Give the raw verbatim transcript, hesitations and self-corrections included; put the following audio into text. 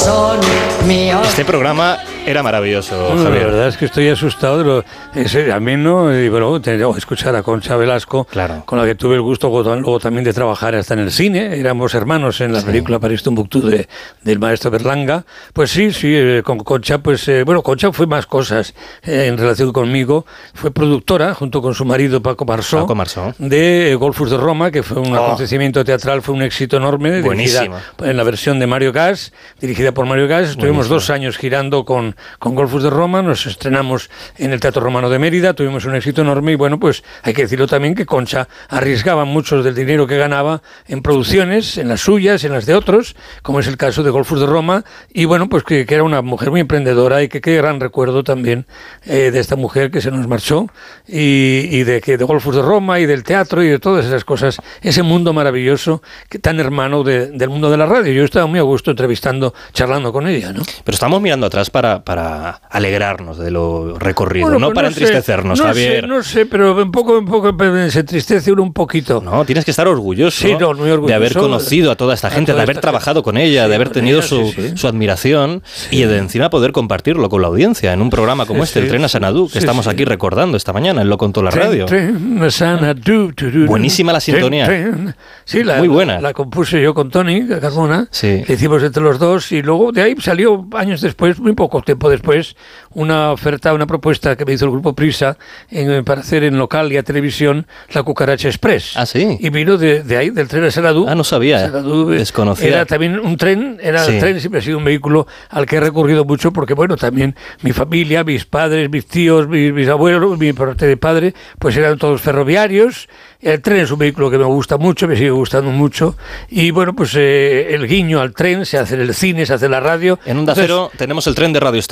son míos. Este programa era maravilloso, bueno, Javier. La verdad es que estoy asustado de lo ese, a mí no, y bueno, tengo que escuchar a Concha Velasco, claro, con la que tuve el gusto luego también de trabajar hasta en el cine, éramos hermanos en la sí. película París Tombuctú de, del maestro Berlanga. Pues sí, sí, eh, con Concha, pues eh, bueno, Concha fue más cosas eh, en relación conmigo, fue productora junto con su marido Paco Marsó, Paco Marsó. de eh, Golfus de Roma, que fue un oh. acontecimiento teatral, fue un éxito enorme, buenísimo, en la versión de Mario Gas, dirigida por Mario Gas. Estuvimos buenísimo. dos años girando con, con Golfus de Roma, nos estrenamos en el Teatro Romano de Mérida, tuvimos un éxito enorme y bueno, pues hay que decirlo también que Concha arriesgaba mucho del dinero que ganaba en producciones, en las suyas, en las de otros, como es el caso de Golfus de Roma, y bueno, pues que, que era una mujer muy emprendedora y que qué gran recuerdo también eh, de esta mujer que se nos marchó y, y de que de Golfus de Roma y del teatro y de todas esas cosas, ese mundo maravilloso que tan hermano de, del mundo de la radio. Yo estaba muy a gusto entrevistando, charlando con ella, ¿no? Pero estamos mirando atrás para, para alegrarnos de lo recorrido, bueno, no pues para no entristecernos, sé, no Javier. Sé, no sé, pero un poco, un poco se entristece uno un poquito. No, tienes que estar orgulloso, sí, no, muy orgulloso de haber conocido a toda esta gente, toda de haber esta trabajado gente. con ella, sí, de haber tenido ella, su, sí, sí. su admiración sí. y de encima poder compartirlo con la audiencia en un programa como sí, este, sí, el Tren a Sanadú, que sí, estamos sí. aquí recordando esta mañana, él lo contó la tren, radio. Tren a Sanadú, tururú. Buenísima la sintonía. Tren, tren. Sí, la, muy buena. La, la compuse yo con Tony Carmona, sí. la hicimos entre los dos y luego de ahí salió años después, muy poco tiempo después, una oferta, una propuesta que me hizo el Grupo Prisa en, para hacer en local y a televisión La Cucaracha Express. Ah, sí. Y vino de, de ahí, del tren a Sanadú. Ah, no sabía. Sanadú, Desconocía. Era también un tren, era sí. el tren, siempre ha sido un vehículo al que he recurrido mucho porque, bueno, también mi familia, mis padres, mis tíos, mis, mis abuelos, mi parte de padre, pues eran todos ferroviarios. El tren es un vehículo que me gusta mucho, me sigue gustando mucho. Y bueno, pues eh, el guiño al tren se hace en el cine, se hace en la radio. En Onda Cero tenemos el tren de Radio